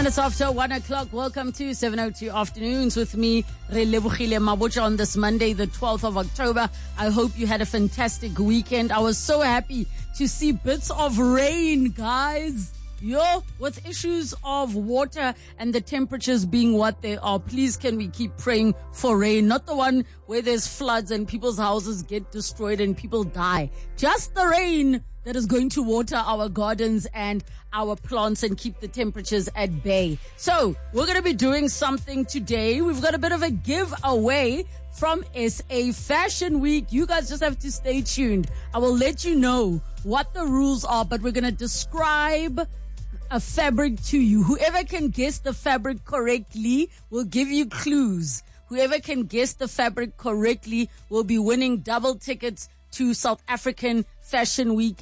minutes after 1 o'clock. Welcome to 702 Afternoons with me, Relebogile Mabotja, on this Monday, the 12th of October. I hope you had a fantastic weekend. I was so happy to see bits of rain, guys. With issues of water and the temperatures being what they are, please can we keep praying for rain? Not the one where there's floods and people's houses get destroyed and people die. Just the rain that is going to water our gardens and our plants and keep the temperatures at bay. So we're going to be doing something today. We've got a bit of a giveaway from SA Fashion Week. You guys just have to stay tuned. I will let you know what the rules are, but we're going to describe a fabric to you. Whoever can guess the fabric correctly will give you clues. Whoever can guess the fabric correctly will be winning double tickets to South African Fashion Week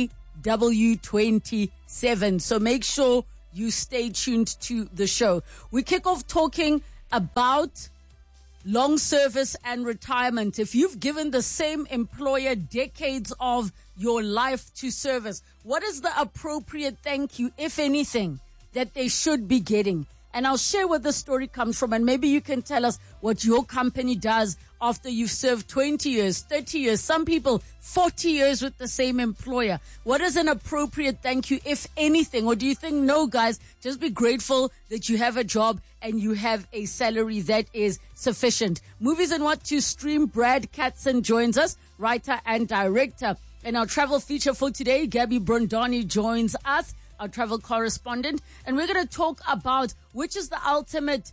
AW27. So make sure you stay tuned to the show. We kick off talking about long service and retirement. If you've given the same employer decades of your life to service, what is the appropriate thank you, if anything, that they should be getting? And I'll share where the story comes from, and maybe you can tell us what your company does after you've served 20 years, 30 years, some people 40 years with the same employer. What is an appropriate thank you, if anything? Or do you think, no, guys, just be grateful that you have a job and you have a salary that is sufficient? Movies and what to stream. Brad Katzen joins us, writer and director. And our travel feature for today, Gabby Brondani joins us, our travel correspondent. And we're going to talk about which is the ultimate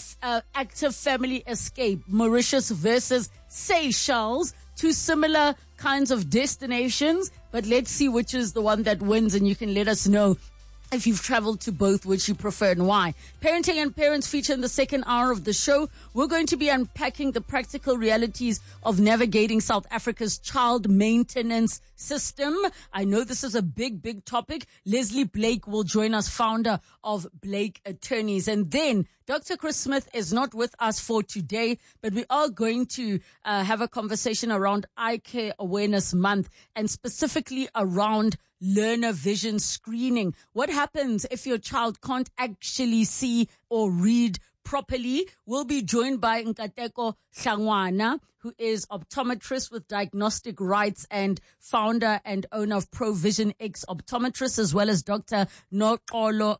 active family escape, Mauritius versus Seychelles, two similar kinds of destinations. But let's see which is the one that wins, and you can let us know if you've traveled to both, which you prefer and why. Parenting and Parents feature in the second hour of the show. We're going to be unpacking the practical realities of navigating South Africa's child maintenance system. I know this is a big, big topic. Leslie Blake will join us, founder of Blake Attorneys. And then Dr. Chris Smith is not with us for today, but we are going to have a conversation around Eye Care Awareness Month, and specifically around learner vision screening. What happens if your child can't actually see or read properly? We'll be joined by Nkateko Hlangwana, who is optometrist with diagnostic rights and founder and owner of Provision X Optometrists, as well as Dr. Noxolo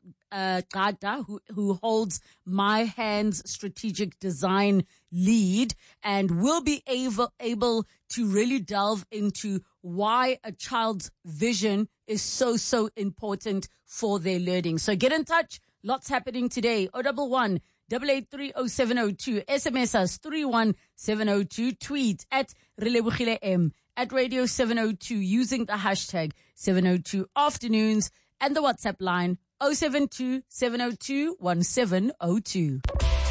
Gada, who holds My Hands strategic design lead, and will be able to really delve into why a child's vision is so important for their learning. So get in touch. Lots happening today. 011 883 0702. SMS us 31702. Tweet at Relebogile M, at Radio 702 using the hashtag 702 Afternoons, and the WhatsApp line 072 702 1702.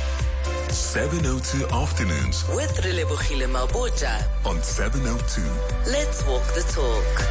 702 Afternoons with Relebogile Mabotja on 702. Let's walk the talk.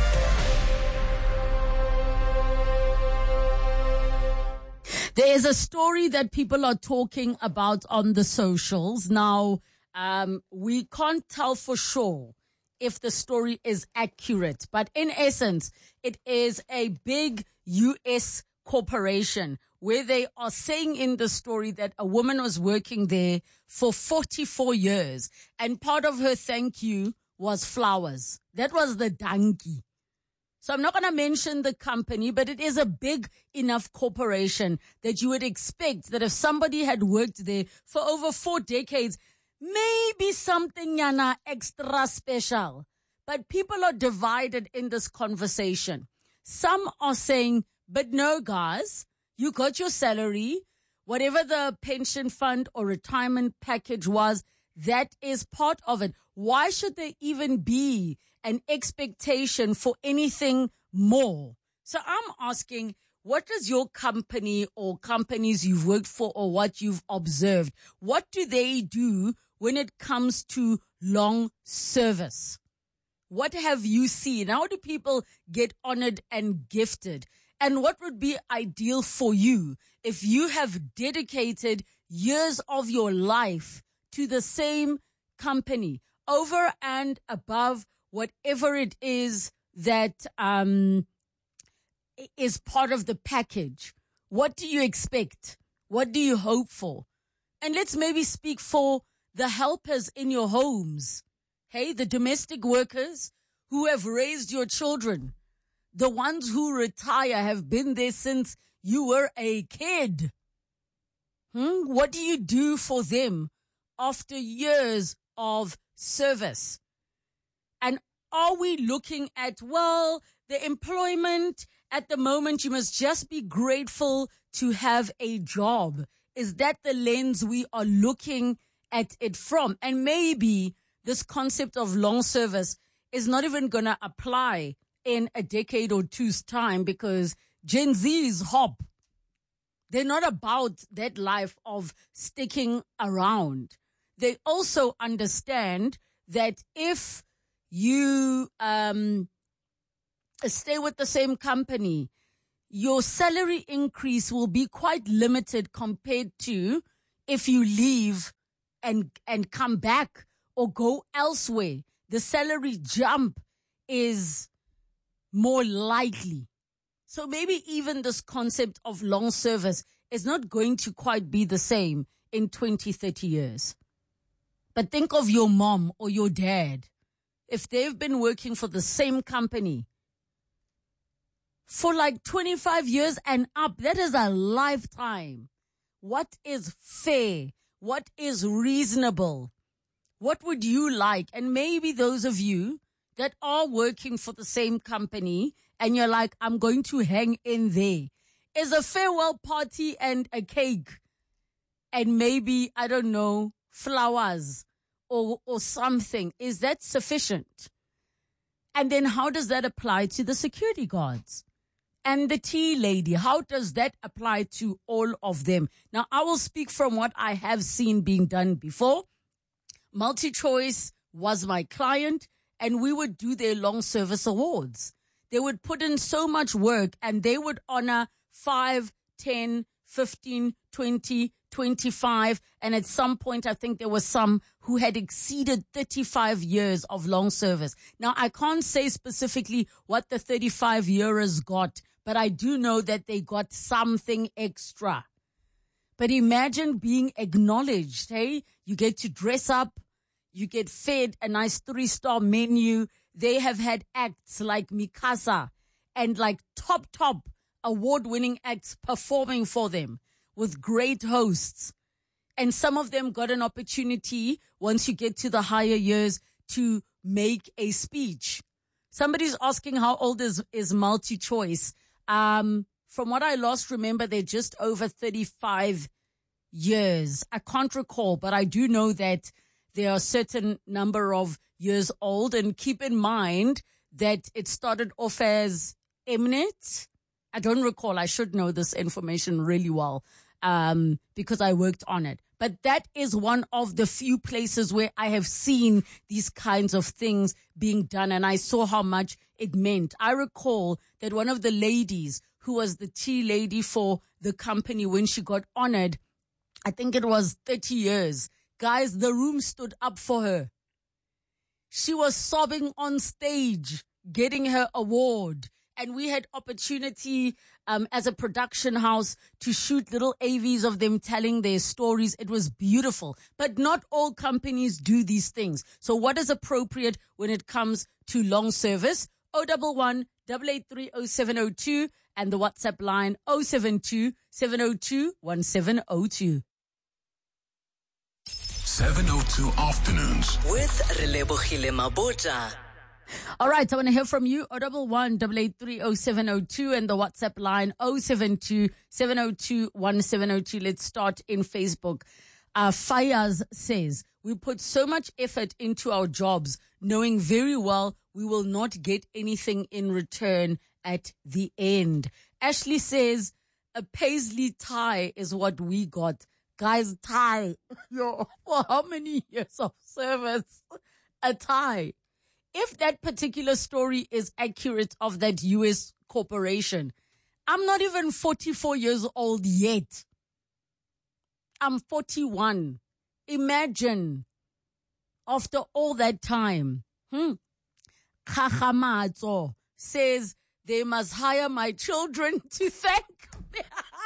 There is a story that people are talking about on the socials. Now, we can't tell for sure if the story is accurate, but in essence, it is a big US corporation where they are saying in the story that a woman was working there for 44 years, and part of her thank you was flowers. That was the donkey. So I'm not going to mention the company, but it is a big enough corporation that you would expect that if somebody had worked there for over 4 decades, maybe something yana extra special. But people are divided in this conversation. Some are saying, but no, guys, you got your salary, whatever the pension fund or retirement package was, that is part of it. Why should there even be an expectation for anything more? So I'm asking, what does your company or companies you've worked for or what you've observed, what do they do when it comes to long service? What have you seen? How do people get honored and gifted? And what would be ideal for you if you have dedicated years of your life to the same company over and above whatever it is that is part of the package? What do you expect? What do you hope for? And let's maybe speak for the helpers in your homes. Hey, the domestic workers who have raised your children. The ones who retire have been there since you were a kid. What do you do for them after years of service? And are we looking at, the employment at the moment, you must just be grateful to have a job? Is that the lens we are looking at it from? And maybe this concept of long service is not even going to apply in a decade or two's time, because Gen Z's hop. They're not about that life of sticking around. They also understand that if you stay with the same company, your salary increase will be quite limited compared to if you leave and come back or go elsewhere. The salary jump is more likely. So maybe even this concept of long service is not going to quite be the same in 20, 30 years. But think of your mom or your dad. If they've been working for the same company for like 25 years and up, that is a lifetime. What is fair? What is reasonable? What would you like? And maybe those of you that are working for the same company and you're like, I'm going to hang in there, is a farewell party and a cake and maybe, I don't know, flowers or something. Is that sufficient? And then how does that apply to the security guards and the tea lady? How does that apply to all of them? Now, I will speak from what I have seen being done before. MultiChoice was my client, and we would do their long service awards. They would put in so much work, and they would honor 5, 10, 15, 20, 25, and at some point, I think there were some who had exceeded 35 years of long service. Now, I can't say specifically what the 35-yearers got, but I do know that they got something extra. But imagine being acknowledged, hey? You get to dress up, you get fed a nice 3-star menu. They have had acts like Mikasa and like top award-winning acts performing for them with great hosts. And some of them got an opportunity, once you get to the higher years, to make a speech. Somebody's asking how old is MultiChoice. From what I last remember, they're just over 35 years. I can't recall, but I do know that there are a certain number of years old. And keep in mind that it started off as Mnet. I don't recall. I should know this information really well because I worked on it. But that is one of the few places where I have seen these kinds of things being done, and I saw how much it meant. I recall that one of the ladies who was the tea lady for the company, when she got honored, I think it was 30 years. Guys, the room stood up for her. She was sobbing on stage, getting her award. And we had opportunity as a production house to shoot little AVs of them telling their stories. It was beautiful. But not all companies do these things. So what is appropriate when it comes to long service? 011 883 0702 and the WhatsApp line 072 702 1702. 702 Afternoons with Relebogile Mabotja. All right, I want to hear from you. 011 883 0702 and the WhatsApp line 072 702 1702. Let's start in Facebook. Fayaz says, we put so much effort into our jobs, knowing very well we will not get anything in return at the end. Ashley says, a paisley tie is what we got. Guys, tie. For how many years of service? A tie. If that particular story is accurate of that U.S. corporation, I'm not even 44 years old yet. I'm 41. Imagine, after all that time. Kakamatso says they must hire my children to thank me.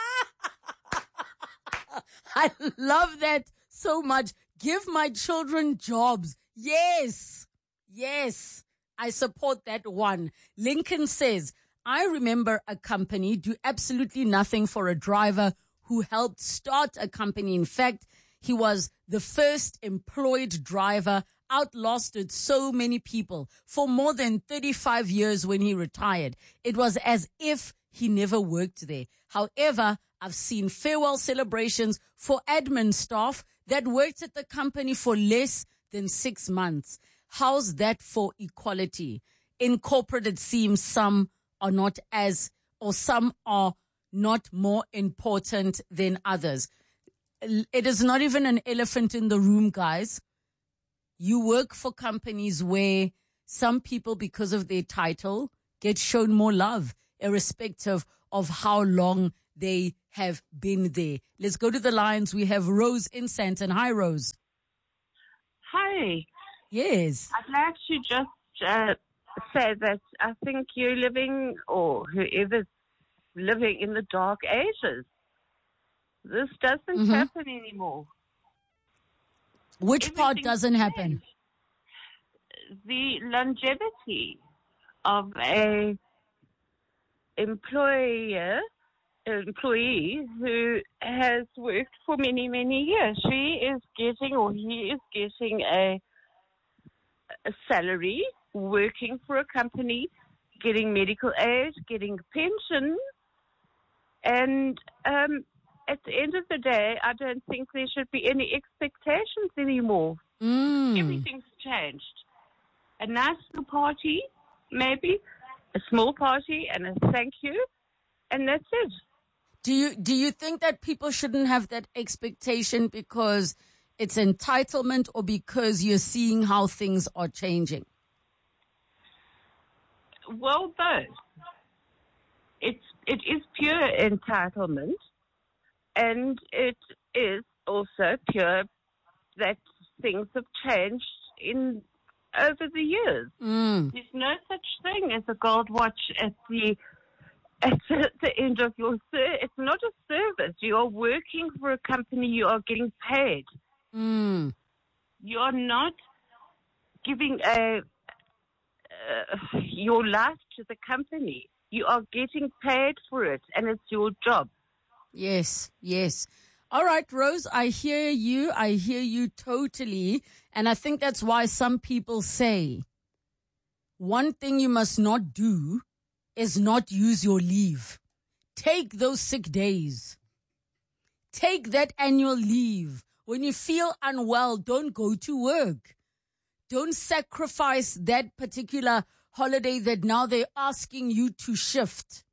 I love that so much. Give my children jobs. Yes. I support that one. Lincoln says, I remember a company do absolutely nothing for a driver who helped start a company. In fact, he was the first employed driver, outlasted so many people for more than 35 years when he retired. It was as if he never worked there. However, I've seen farewell celebrations for admin staff that worked at the company for less than 6 months. How's that for equality? In corporate, it seems some are not some are not more important than others. It is not even an elephant in the room, guys. You work for companies where some people, because of their title, get shown more love, irrespective of how long they have been there. Let's go to the lines. We have Rose in Sandton. Hi, Rose. Hi. Yes. I'd like to just say that I think you're living, or whoever's living, in the dark ages. This doesn't happen anymore. Which part doesn't happen? The longevity of a employee who has worked for many, many years. She is getting, or he is getting a salary, working for a company, getting medical aid, getting pension, and at the end of the day, I don't think there should be any expectations anymore. Everything's changed. A nice little party, maybe, a small party, and a thank you, and that's it. Do you think that people shouldn't have that expectation because it's entitlement, or because you're seeing how things are changing? Well, both. It is pure entitlement, and it is also pure that things have changed over the years. There's no such thing as a gold watch at the end of your service. It's not a service. You are working for a company. You are getting paid. You are not giving your life to the company. You are getting paid for it, and it's your job. Yes. All right, Rose, I hear you totally. And I think that's why some people say one thing you must not do is not use your leave. Take those sick days. Take that annual leave. When you feel unwell, don't go to work. Don't sacrifice that particular holiday that now they're asking you to shift.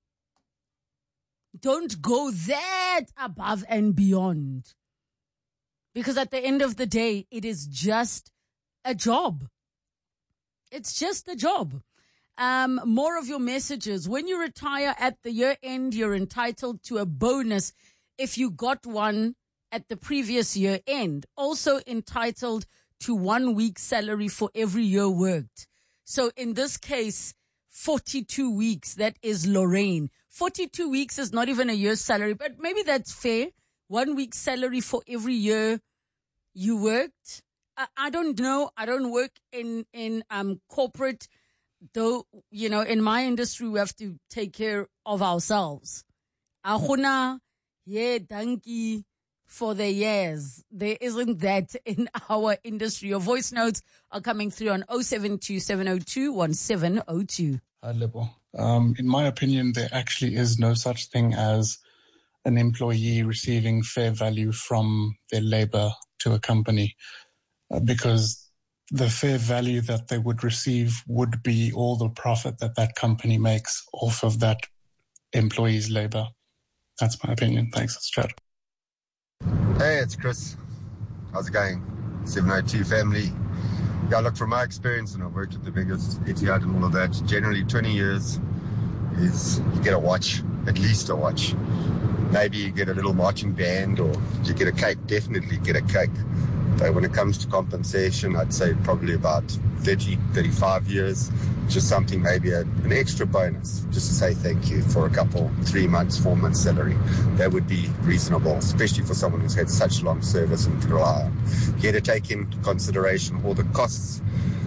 Don't go that above and beyond. Because at the end of the day, it is just a job. It's just a job. More of your messages. When you retire at the year end, you're entitled to a bonus if you got one at the previous year end. Also entitled to 1 week's salary for every year worked. So in this case, 42 weeks, that is Lorraine. 42 weeks is not even a year's salary, but maybe that's fair. 1 week's salary for every year you worked. I don't know. I don't work in corporate, though, in my industry, we have to take care of ourselves. Ahuna, dankie for the years. There isn't that in our industry. Your voice notes are coming through on 072-702-1702. Hi, Lebo. In my opinion, there actually is no such thing as an employee receiving fair value from their labor to a company, because the fair value that they would receive would be all the profit that company makes off of that employee's labor. That's my opinion. Thanks. It's Chad. Hey, it's Chris. How's it going? 702 family. Yeah, look, from my experience, and I've worked at the biggest Etihad and all of that, generally 20 years is you get a watch, at least a watch. Maybe you get a little marching band, or you get a cake, definitely get a cake. When it comes to compensation, I'd say probably about 30, 35 years. Just something, maybe an extra bonus, just to say thank you for a couple, 3 months, 4 months salary. That would be reasonable, especially for someone who's had such long service and to rely on. You have to take into consideration all the costs,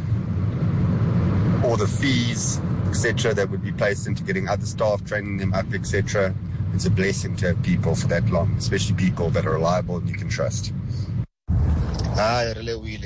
all the fees, etc., that would be placed into getting other staff, training them up, etc. It's a blessing to have people for that long, especially people that are reliable and you can trust. Really,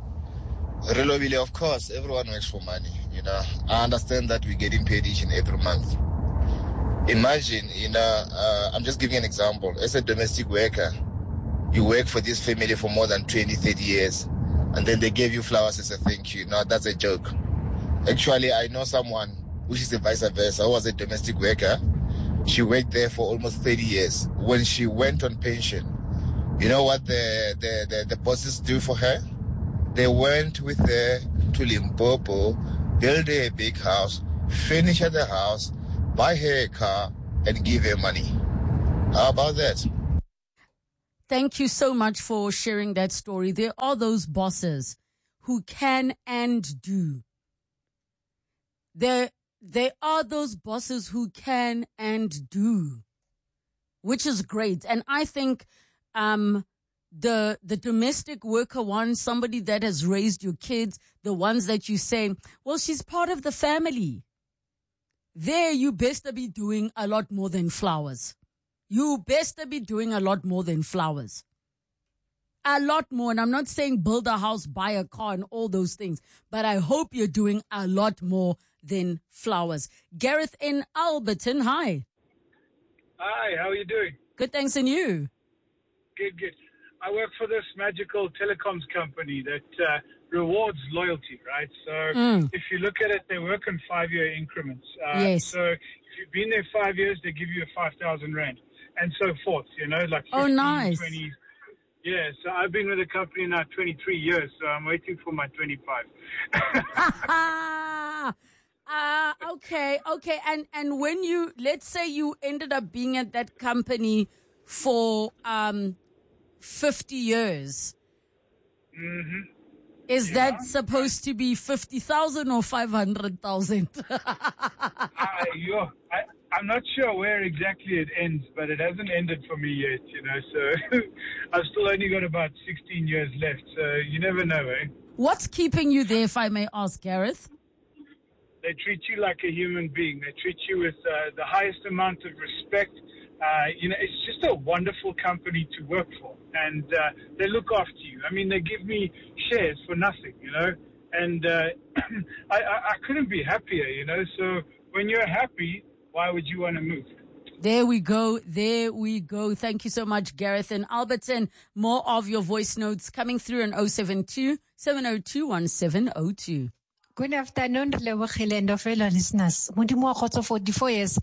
of course, everyone works for money, I understand that we're getting paid each and every month. Imagine, I'm just giving an example. As a domestic worker, you work for this family for more than 20, 30 years, and then they gave you flowers as a thank you. No, that's a joke. Actually, I know someone, which is the vice versa, who was a domestic worker. She worked there for almost 30 years. When she went on pension, you know what the bosses do for her? They went with her to Limpopo, build her a big house, finish her the house, buy her a car, and give her money. How about that? Thank you so much for sharing that story. There are those bosses who can and do. There are those bosses who can and do, which is great. And I think the domestic worker one, somebody that has raised your kids, the ones that you say, well, she's part of the family. There, you best be doing a lot more than flowers. You best be doing a lot more than flowers. A lot more. And I'm not saying build a house, buy a car, and all those things. But I hope you're doing a lot more than flowers. Gareth in Alberton, hi. Hi, how are you doing? Good, thanks, and you? Good. I work for this magical telecoms company that rewards loyalty, right? So if you look at it, they work in 5-year increments. Yes. So if you've been there 5 years, they give you a 5,000 rand and so forth, like 15, nice. 20. Yeah, so I've been with the company now 23 years, so I'm waiting for my 25. Okay. And when you, let's say you ended up being at that company for 50 years. Mm-hmm. Is that supposed to be 50,000 or 500,000? I'm not sure where exactly it ends, but it hasn't ended for me yet, so I've still only got about 16 years left, so you never know, eh? What's keeping you there, if I may ask, Gareth? They treat you like a human being. They treat you with the highest amount of respect. It's just a wonderful company to work for, and they look after you. I mean, they give me shares for nothing, and I couldn't be happier, So when you're happy, why would you want to move? There we go. Thank you so much, Gareth and Alberton. More of your voice notes coming through on 072-702-1702. Good afternoon, Lebohile and fellow listeners. Modimo for 44 years.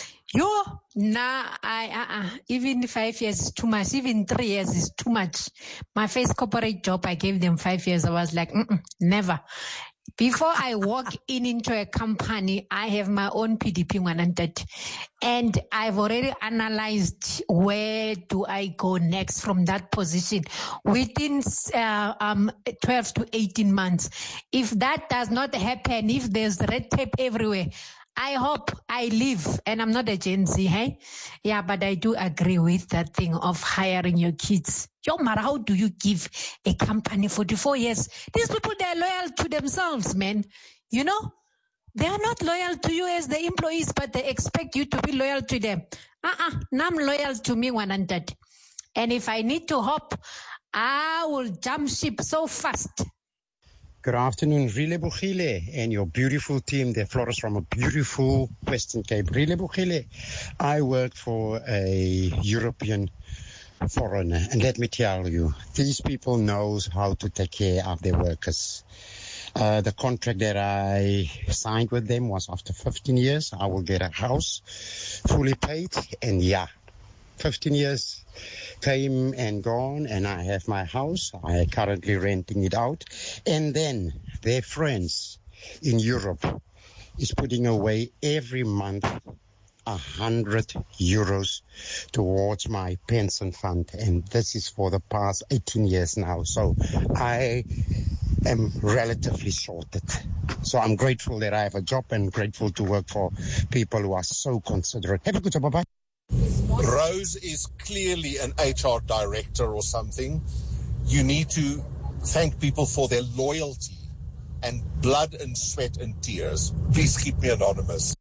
Even 5 years is too much. Even 3 years is too much. My first corporate job, I gave them 5 years. I was like, never. Before I walk into a company, I have my own PDP 100. And I've already analyzed where do I go next from that position within 12 to 18 months. If that does not happen, if there's red tape everywhere, I hope I leave, and I'm not a Gen Z, hey? Yeah, but I do agree with that thing of hiring your kids. Mara, how do you give a company 44 years? These people, they're loyal to themselves, man. They are not loyal to you as the employees, but they expect you to be loyal to them. Now I'm loyal to me 100. And if I need to hop, I will jump ship so fast. Good afternoon, Relebohile, and your beautiful team, the Flores from a beautiful Western Cape. Relebohile, I work for a European foreigner, and let me tell you, these people knows how to take care of their workers. The contract that I signed with them was after 15 years, I will get a house fully paid, and 15 years came and gone, and I have my house. I am currently renting it out. And then their friends in Europe is putting away every month 100 euros towards my pension fund, and this is for the past 18 years now. So I am relatively sorted. So I'm grateful that I have a job and grateful to work for people who are so considerate. Have a good day. Bye-bye. Rose is clearly an HR director or something. You need to thank people for their loyalty and blood and sweat and tears. Please keep me anonymous.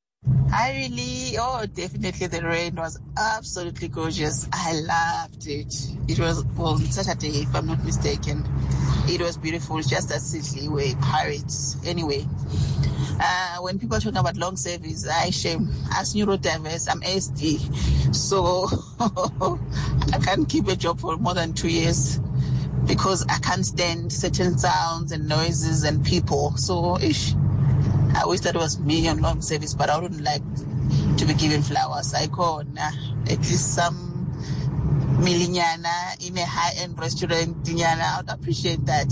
Definitely the rain was absolutely gorgeous. I loved it. It was on Saturday, if I'm not mistaken. It was beautiful, just as Sydney were pirates. Anyway, when people talk about long service, I shame. As neurodiverse, I'm SD. So I can't keep a job for more than 2 years because I can't stand certain sounds and noises and people. So I wish that was me on long service, but I wouldn't like to be given flowers. I go, at least some milinyana in a high-end restaurant, I would appreciate that.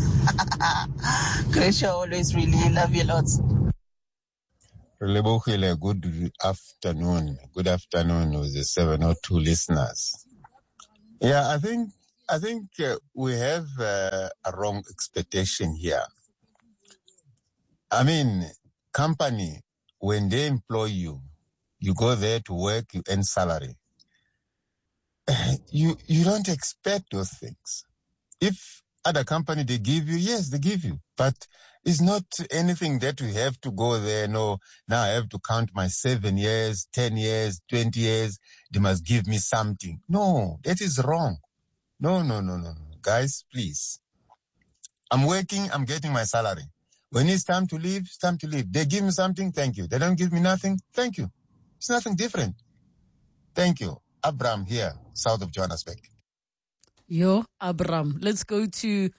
Great show, always really love you lots. Good afternoon. Good afternoon with the 702 listeners. Yeah, I think we have a wrong expectation here. I mean, company, when they employ you, you go there to work, you earn salary. You don't expect those things. If other company, they give you, yes, they give you. But it's not anything that we have to go there. No, now I have to count my 7 years, 10 years, 20 years. They must give me something. No, that is wrong. No. Guys, please. I'm working, I'm getting my salary. When it's time to leave, it's time to leave. They give me something, thank you. They don't give me nothing, thank you. It's nothing different. Thank you. Abram here, south of Johannesburg. Abram. Let's go to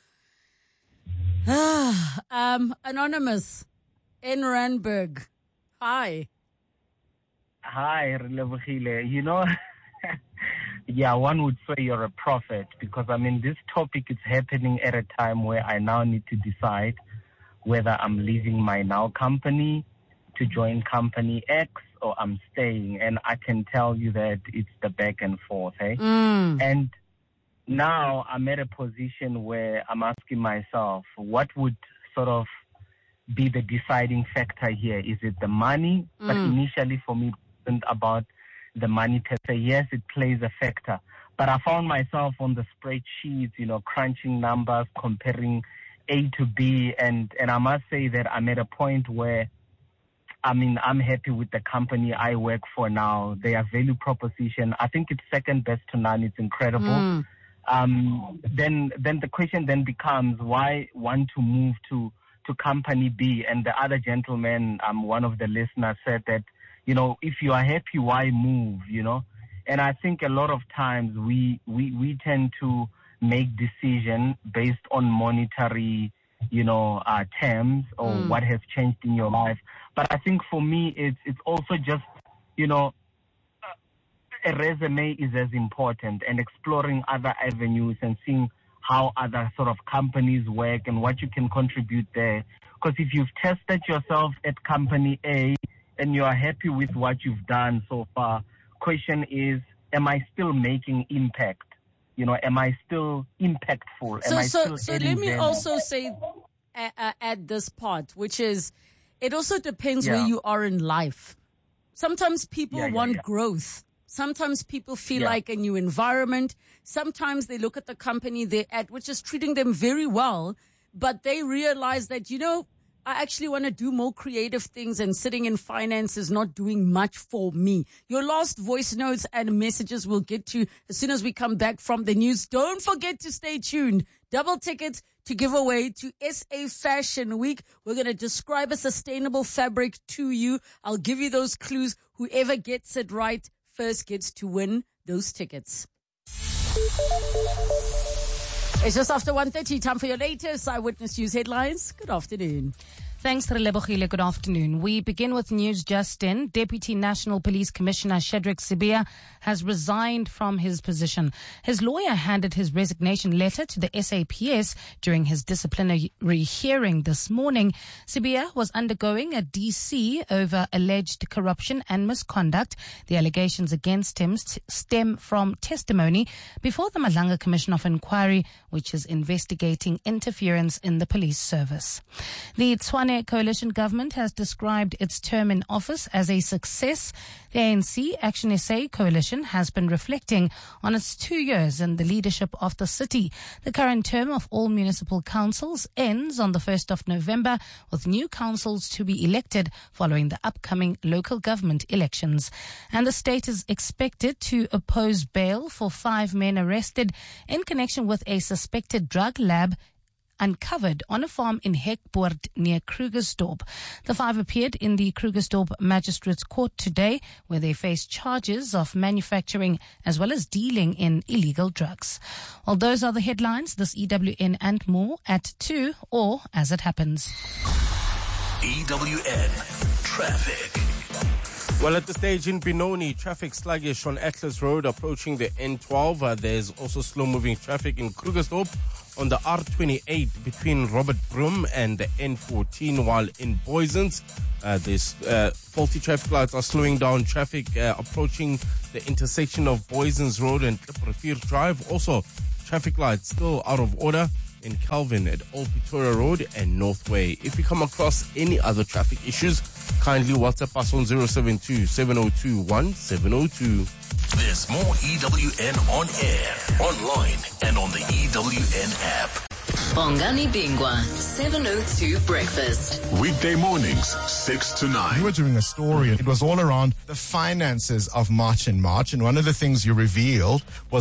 Anonymous in Randburg. Hi. Hi, Relebogile. You know, yeah, one would say you're a prophet because, I mean, this topic is happening at a time where I now need to decide whether I'm leaving my now company to join company X or I'm staying. And I can tell you that it's the back and forth, And now I'm at a position where I'm asking myself, what would sort of be the deciding factor here? Is it the money? But initially for me, it wasn't about the money per se. Yes, it plays a factor. But I found myself on the spreadsheets, crunching numbers, comparing A to B. And I must say that I'm at a point where, I mean, I'm happy with the company I work for now. Their value proposition, I think it's second best to none. It's incredible. Then the question then becomes, why want to move to company B? And the other gentleman, one of the listeners said that, if you are happy, why move, And I think a lot of times we tend to make decisions based on monetary, terms or what has changed in your life. But I think for me, it's also just, a resume is as important, and exploring other avenues and seeing how other sort of companies work and what you can contribute there. Because if you've tested yourself at company A and you are happy with what you've done so far, question is, am I still making impact? Am I still impactful? So let me also say, add this part, which is, it also depends where you are in life. Sometimes people want growth. Sometimes people feel like a new environment. Sometimes they look at the company they're at, which is treating them very well, but they realize that, I actually want to do more creative things, and sitting in finance is not doing much for me. Your last voice notes and messages we'll get to as soon as we come back from the news. Don't forget to stay tuned. Double tickets to give away to SA Fashion Week. We're going to describe a sustainable fabric to you. I'll give you those clues. Whoever gets it right first gets to win those tickets. It's just after 1:30. Time for your latest Eyewitness News headlines. Good afternoon. Thanks, Relebogile. Good afternoon. We begin with news just in. Deputy National Police Commissioner Shadrack Sibiya has resigned from his position. His lawyer handed his resignation letter to the SAPS during his disciplinary hearing this morning. Sibiya was undergoing a DC over alleged corruption and misconduct. The allegations against him stem from testimony before the Madlanga Commission of Inquiry, which is investigating interference in the police service. The Tshwane Coalition government has described its term in office as a success. The ANC Action SA coalition has been reflecting on its 2 years in the leadership of the city. The current term of all municipal councils ends on the 1st of November, with new councils to be elected following the upcoming local government elections. And the state is expected to oppose bail for 5 men arrested in connection with a suspected drug lab uncovered on a farm in Hekpoort near Krugersdorp. The 5 appeared in the Krugersdorp Magistrates Court today, where they face charges of manufacturing as well as dealing in illegal drugs. Well, those are the headlines. This EWN and more at 2 or as it happens. EWN Traffic. Well, at the stage in Benoni, traffic sluggish on Atlas Road approaching the N12. There's also slow-moving traffic in Krugersdorp on the R28 between Robert Broom and the N14, while in Boysens, there's faulty traffic lights are slowing down traffic approaching the intersection of Boysens Road and Triple Drive. Also, traffic lights still out of order in Calvin at Old Pretoria Road and Northway. If you come across any other traffic issues, kindly WhatsApp us on 072-702-1702. There's more EWN on air, online, and on the EWN app. Bongani Bingwa, 702 Breakfast. Weekday mornings, 6 to 9. You were doing a story, and it was all around the finances of March and March, and one of the things you revealed was